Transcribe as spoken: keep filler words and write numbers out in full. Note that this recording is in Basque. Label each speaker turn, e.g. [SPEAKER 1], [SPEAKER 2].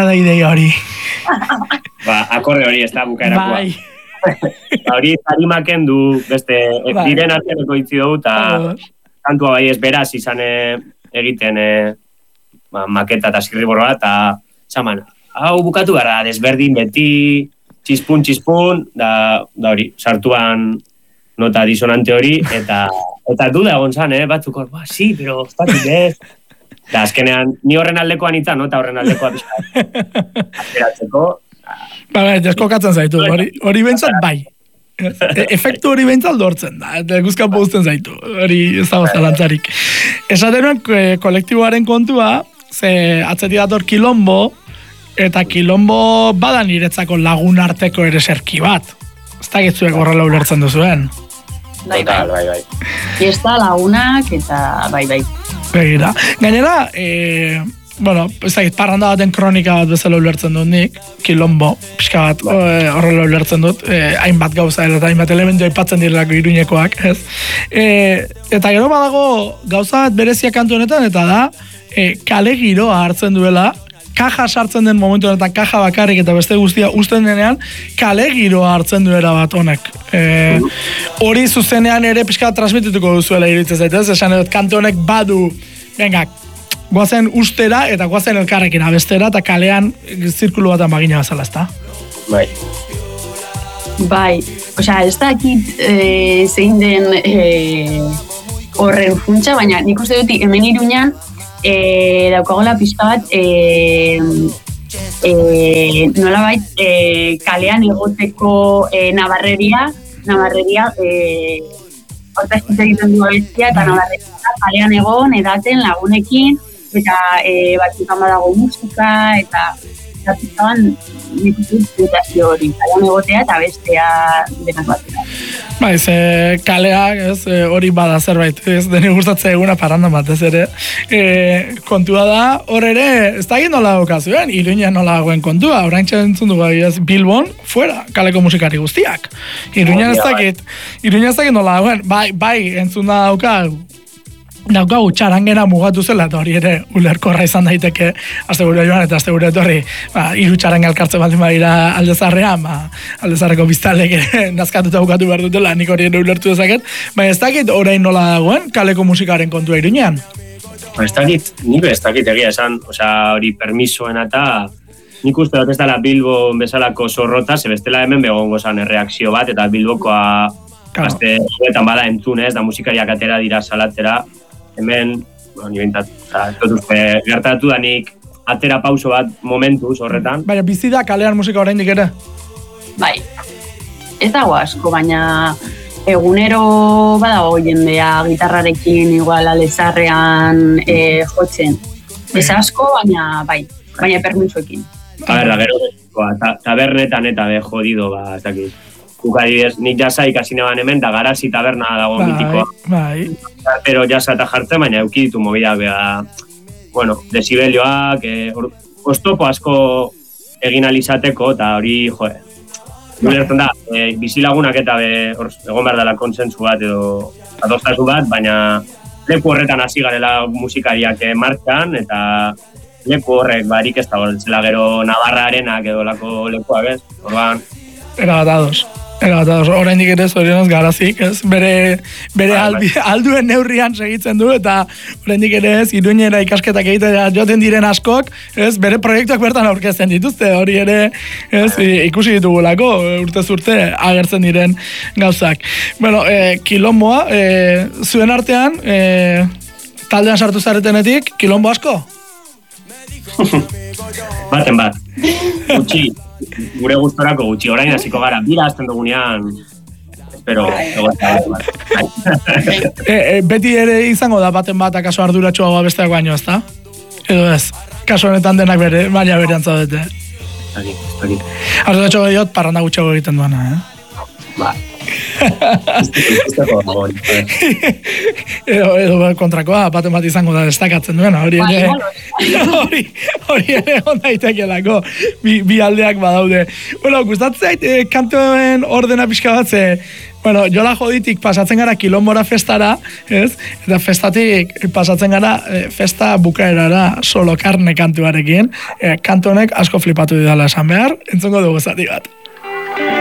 [SPEAKER 1] da ideia hori.
[SPEAKER 2] Ba, akorde hori ez da bukaerakoa.
[SPEAKER 1] Bai.
[SPEAKER 2] Hori tarimaken du, beste, bai. Diren arteaneko itzi dugu, eta kantua bai ez beraz izan egiten e, ba, maketa eta zirriborroa, eta zaman, hau bukatu gara, desberdin beti, txispun, txispun, da, da hori, sartuan nota disonante hori, eta eta duda egon zan, eh, batzuk hor, ba, si, pero, batzuk ez. Da, azkenean, ni horren aldekoan itza, nota horren aldekoa pixka. Ateratzeko.
[SPEAKER 1] Ba, ba, deskokatzen zaitu, hori, hori bentsat bai. E, efektu hori bentsat lortzen da, eta guzkan pozten zaitu, hori ez da bazalantzarik. Esaten kolektiboaren kontua, ze atzeti dator Kilombo, eta Kilombo badan niretzako lagun arteko ere serki bat. Ez da gitzuek horrela ulertzen duzuen.
[SPEAKER 3] Bai, bai, bai, bai. Fiesta lagunak eta bai, bai.
[SPEAKER 1] Begira. Gainera, e, bueno, ez da, parranda baten kronika bat bezala ulertzen dut nik, Kilombo, pixka bat horrela ulertzen dut, e, hainbat gauza eta hainbat elementu aipatzen direlako Iruñekoak, ez? E, eta gero badago gauza bat berezia kantu honetan, eta da, e, kale giroa hartzen duela, kaja sartzen den momentu honetan kaja bakarrik eta beste guztia uzten denean kale giroa hartzen duera bat honek. E, hori zuzenean ere pixka transmitituko duzuela iruditzen zaitez, esan edot kantu honek badu, venga, guazen ustera eta guazen elkarrekin abestera eta kalean zirkulu bat amagina bazala, ezta?
[SPEAKER 2] Bai.
[SPEAKER 3] Bai, osea, ez dakit e, zein den e, horren funtsa, baina nik uste dut hemen Iruñan E, daukagola pizka bat e, e, nola bait e, kalean egoteko e, nabarreria nabarreria e, hortaz egiten du abestia eta nabarreria kalean egon edaten lagunekin eta e, batzutan badago musika eta eta pizkaban nik uste dutazio hori kalean egotea eta bestea denak batera.
[SPEAKER 1] Baiz, e, kaleak, ez, e, hori bada zerbait, ez, deni gustatzen eguna parranda batez ere. E, kontua da, hor ere, ez da egin nola daukazuen, Iruña nola dagoen kontua, orain txentzun dugu, ez, Bilbon, fuera, kaleko musikari guztiak. Iruña ez dakit, Iruña ez dakit nola dagoen, bai, bai, entzun da dauka, daukagu txarangera mugatu zela, eta hori ere ulerkorra izan daiteke astegure joan eta astegure etorri, ba, hiru txaranga elkartzen baldin badira Aldezarrean, ba, Aldezarreko biztalek ere nazkatuta bukatu behar dutela, nik hori ere ulertu dezaket, baina ez dakit orain nola dagoen kaleko musikaren kontua Iruñean?
[SPEAKER 2] Ba, ez dakit, nire ez dakit egia esan, osea, hori permisoen eta nik uste dut ez dela Bilbo bezalako zorrota, ze bestela hemen begongo zan erreakzio bat, eta Bilbokoa azte zuetan bada entzunez, da musikariak atera dira salatzera, hemen, bueno, ni bintat, gertatu da nik atera pauso bat momentuz horretan.
[SPEAKER 1] Baina, bizi da kalean musika oraindik ere?
[SPEAKER 3] Bai, ez dago asko, baina egunero badago jendea gitarrarekin igual Aldezarrean e, jotzen. Ez asko, baina bai, baina permisoekin.
[SPEAKER 2] A ber, da, gero, tabernetan eta be jodido, ba, ez dakit. Ukadidez, nik jasa ikasi neban hemen, da garazi taberna dago bai, mitikoa.
[SPEAKER 1] Bai,
[SPEAKER 2] pero jasa eta jartzen, baina euki ditu mobila, bea, bueno, desibelioak, e, or, oztopo asko egin alizateko, eta hori, joe, gulertzen da, e, bizilagunak eta be, or, egon behar dela konsensu bat edo adostazu bat, baina leku horretan hasi garela musikariak e, martxan, eta leku horrek barik ez da horretzela gero Navarrarenak edo lako lekuak ez, orban.
[SPEAKER 1] Era batados. Era batados, oraindik ere zorionez garazik, ez? Bere, bere aldi, alduen neurrian segitzen du, eta oraindik ere ez, Iruñera ikasketak egitera joten diren askok, ez? Bere proiektuak bertan aurkezten dituzte, hori ere, ez? Ikusi ditugulako, urtez urte agertzen diren gauzak. Bueno, eh, Kilomboa, eh, zuen artean, eh, taldean sartu zaretenetik, Kilombo asko?
[SPEAKER 2] Baten bat, gutxi. Gure gustorako gutxi, orain hasiko gara, bira azten dugunean, espero, egotea bat.
[SPEAKER 1] e, e, beti ere izango da baten bat akaso arduratxoagoa besteak baino, ezta? Edo ez, kaso honetan denak bere, baina berean zaudete.
[SPEAKER 2] Zaki, zaki.
[SPEAKER 1] Arduratxoa diot, parranda gutxago egiten duana, eh?
[SPEAKER 2] Ba.
[SPEAKER 1] edo, edo kontrakoa, baten bat izango da destakatzen duena, hori ere, hori, hori ere ondaitek bi, bi aldeak badaude. Bueno, gustatzen zait, eh, kantoen ordena pixka bat, ze, Bueno, jola joditik pasatzen gara kilombora festara, ez? Eta festatik pasatzen gara e, festa bukaerara solo karne kantuarekin. E, kantu honek asko flipatu didala esan behar, entzungo dugu zati bat.